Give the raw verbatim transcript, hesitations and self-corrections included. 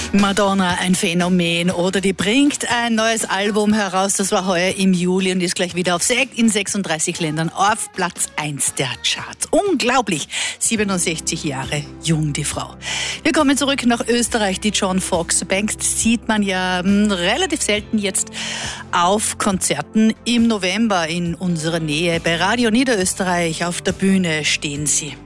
Madonna, ein Phänomen, oder die bringt ein neues Album heraus, das war heuer im Juli und ist gleich wieder auf se- in sechsunddreißig Ländern auf Platz eins der Charts. Unglaublich, siebenundsechzig Jahre jung, die Frau. Wir kommen zurück nach Österreich. Die John Fox Banks sieht man ja mh, relativ selten jetzt auf Konzerten. Im November in unserer Nähe bei Radio Niederösterreich auf der Bühne stehen sie.